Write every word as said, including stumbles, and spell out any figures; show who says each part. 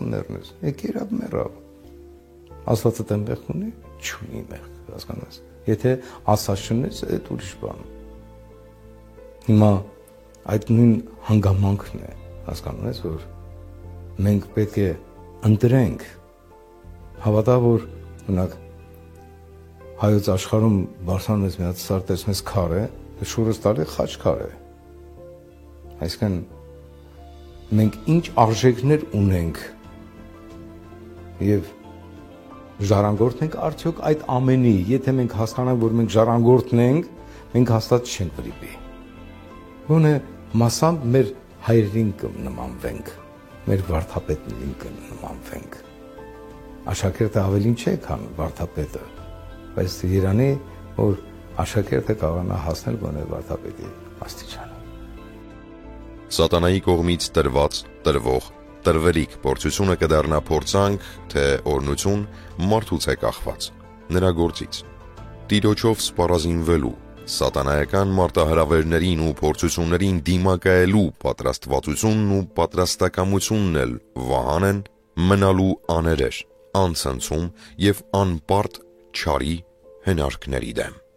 Speaker 1: կներնես, եկ երավ մեռավ, ասվածը տեմ մեղ ունի, չունի մեղ, հասկանում ես, եթե ասած չունես, այդ ուրիշ բան, հիմա այդ նույն հանգամանքն է, հասկանում ես, որ մենք պետք է ընտրենք, հավատա, որ ունակ հայոց աշխարհում բարձրանում ես մի հատ սար տեսնես քար է, շուրս տալի խաչ քար է, այսինքն մենք ինչ արժեքներ ունենք և ժառանգորդ ենք արդյոք այդ ամենի, եթե մենք հասկանանք, որ մենք ժառանգորդն ենք, մենք հաստատ չենք վրիպի, գոնե մասամբ մեր հայրերին կնմանվենք, մեր վարդապետներին կնմանվենք, աշակերտը ավելին չէ, քան վարդապետը, բայց Երանի, որ աշակերտը կարողանա հասնել գոնե վարդապետի աստիճանը։
Speaker 2: Սատանայի կողմից տրված, տրվող, տրվելիք փորձությունը կդառնա փորձանք, թե օրնություն, մարդուց է կախված, նրա գործից։ Տիրոջով սպառազինվելու, սատանայական մարտահրավերներին ու փորձություններին դիմակայելու պատրաստվածությունն ու պատրաստակամությունն էլ վահան են մնալու աներեր, անցնցում և անպարտ չարի հնարքների դեմ։